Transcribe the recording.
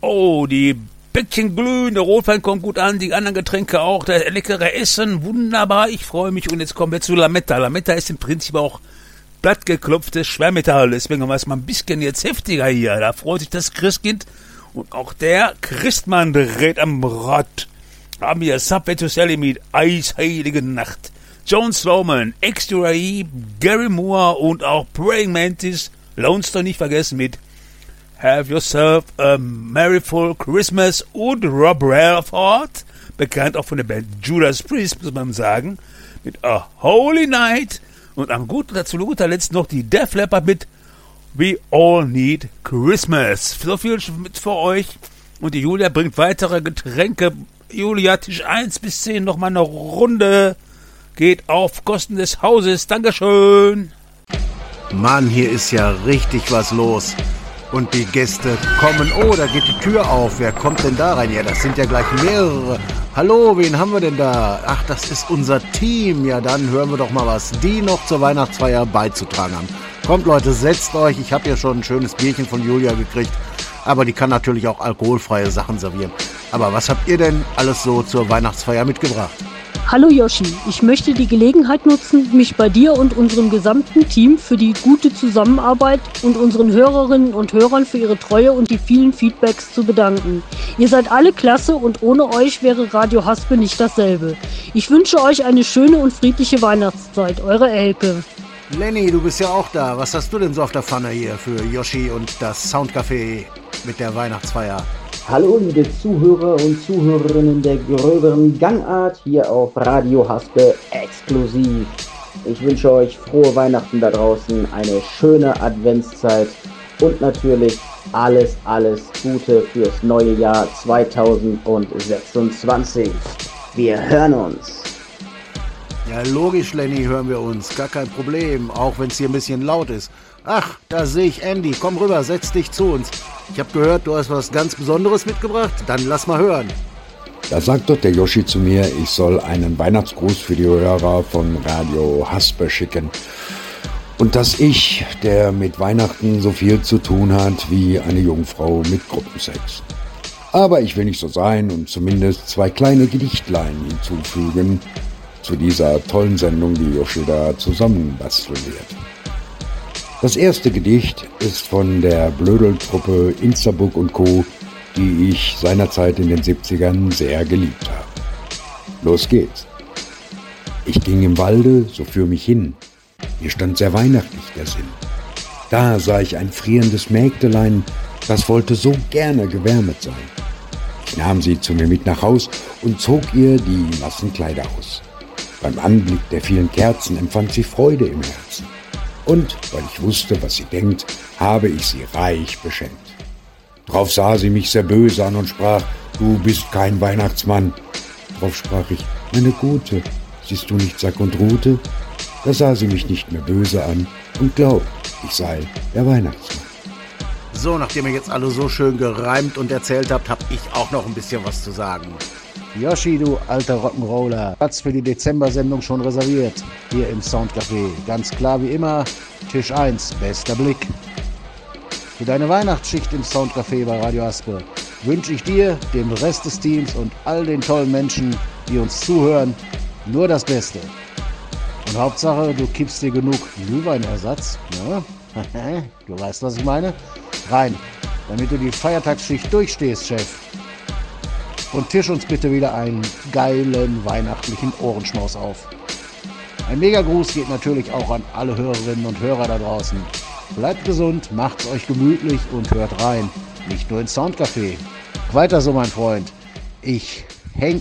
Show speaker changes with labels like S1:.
S1: Oh, die Bäckchen glühen, der Rotwein kommt gut an, die anderen Getränke auch, das leckere Essen, wunderbar, ich freue mich. Und jetzt kommen wir zu Lametta. Lametta ist im Prinzip auch plattgeklopftes Schwermetall, deswegen haben wir es mal ein bisschen jetzt heftiger hier. Da freut sich das Christkind und auch der Christmann dreht am Rad. Haben wir Subway to Sally mit Eisheilige Nacht. John Sloman, Extra E, Gary Moore und auch Praying Mantis, Lone Star nicht vergessen mit Have Yourself a Merryful Christmas und Rob Halford, bekannt auch von der Band Judas Priest, muss man sagen, mit A Holy Night und zu guter Letzt noch die Def Leppard mit We All Need Christmas. So viel mit für euch und die Julia bringt weitere Getränke. Julia, Tisch 1 bis 10, nochmal eine Runde. Geht auf Kosten des Hauses. Dankeschön.
S2: Mann, hier ist ja richtig was los. Und die Gäste kommen. Oh, da geht die Tür auf. Wer kommt denn da rein? Ja, das sind ja gleich mehrere. Hallo, wen haben wir denn da? Ach, das ist unser Team. Ja, dann hören wir doch mal, was die noch zur Weihnachtsfeier beizutragen haben. Kommt, Leute, setzt euch. Ich habe ja schon ein schönes Bierchen von Julia gekriegt. Aber die kann natürlich auch alkoholfreie Sachen servieren. Aber was habt ihr denn alles so zur Weihnachtsfeier mitgebracht?
S3: Hallo Yoshi, ich möchte die Gelegenheit nutzen, mich bei dir und unserem gesamten Team für die gute Zusammenarbeit und unseren Hörerinnen und Hörern für ihre Treue und die vielen Feedbacks zu bedanken. Ihr seid alle klasse und ohne euch wäre Radio Haspe nicht dasselbe. Ich wünsche euch eine schöne und friedliche Weihnachtszeit. Eure Elke.
S2: Lenny, du bist ja auch da. Was hast du denn so auf der Pfanne hier für Yoshi und das Soundcafé mit der Weihnachtsfeier?
S4: Hallo liebe Zuhörer und Zuhörerinnen der gröberen Gangart hier auf Radio Haspe exklusiv. Ich wünsche euch frohe Weihnachten da draußen, eine schöne Adventszeit und natürlich alles Gute fürs neue Jahr 2026. Wir hören uns.
S2: Ja, logisch, Lenny, hören wir uns. Gar kein Problem, auch wenn es hier ein bisschen laut ist. Ach, da sehe ich Andy. Komm rüber, setz dich zu uns. Ich habe gehört, du hast was ganz Besonderes mitgebracht. Dann lass mal hören.
S5: Da sagt doch der Yoshi zu mir, ich soll einen Weihnachtsgruß für die Hörer von Radio Haspe schicken. Und dass ich, der mit Weihnachten so viel zu tun hat wie eine Jungfrau mit Gruppensex. Aber ich will nicht so sein und zumindest 2 kleine Gedichtlein hinzufügen zu dieser tollen Sendung, die Yoshi da zusammenbasteln wird. Das erste Gedicht ist von der Blödeltruppe Instabook und Co., die ich seinerzeit in den 70ern sehr geliebt habe. Los geht's. Ich ging im Walde so für mich hin. Mir stand sehr weihnachtlich der Sinn. Da sah ich ein frierendes Mägdelein, das wollte so gerne gewärmet sein. Ich nahm sie zu mir mit nach Haus und zog ihr die nassen Kleider aus. Beim Anblick der vielen Kerzen empfand sie Freude im Herzen. Und, weil ich wusste, was sie denkt, habe ich sie reich beschenkt. Drauf sah sie mich sehr böse an und sprach, du bist kein Weihnachtsmann. Drauf sprach ich, meine Gute, siehst du nicht Sack und Rute? Da sah sie mich nicht mehr böse an und glaubt, ich sei der Weihnachtsmann.
S2: So, nachdem ihr jetzt alle so schön gereimt und erzählt habt, habe ich auch noch ein bisschen was zu sagen. Yoshi, du alter Rock'n'Roller, Platz für die Dezember-Sendung schon reserviert. Hier im Soundcafé. Ganz klar wie immer, Tisch 1, bester Blick. Für deine Weihnachtsschicht im Soundcafé bei Radio Haspe wünsche ich dir, dem Rest des Teams und all den tollen Menschen, die uns zuhören, nur das Beste. Und Hauptsache, du kippst dir genug Glühweinersatz, ne? Du weißt, was ich meine? Rein, damit du die Feiertagsschicht durchstehst, Chef. Und tisch uns bitte wieder einen geilen weihnachtlichen Ohrenschmaus auf. Ein Mega-Gruß geht natürlich auch an alle Hörerinnen und Hörer da draußen. Bleibt gesund, macht's euch gemütlich und hört rein. Nicht nur ins Soundcafé. Weiter so, mein Freund. Ich